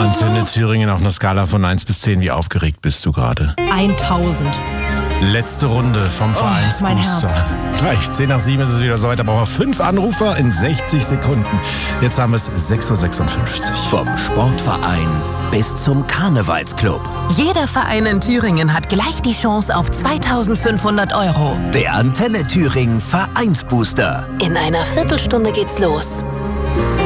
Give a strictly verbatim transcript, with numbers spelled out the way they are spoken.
Antenne Thüringen auf einer Skala von eins bis zehn. Wie aufgeregt bist du gerade? tausend. Letzte Runde vom Oh, mein Vereinsbooster. Herz. Gleich, zehn nach sieben ist es wieder so. Heute brauchen wir fünf Anrufer in sechzig Sekunden. Jetzt haben wir es sechs Uhr sechsundfünfzig. Vom Sportverein bis zum Karnevalsclub. Jeder Verein in Thüringen hat gleich die Chance auf zweitausendfünfhundert Euro. Der Antenne Thüringen Vereinsbooster. In einer Viertelstunde geht's los.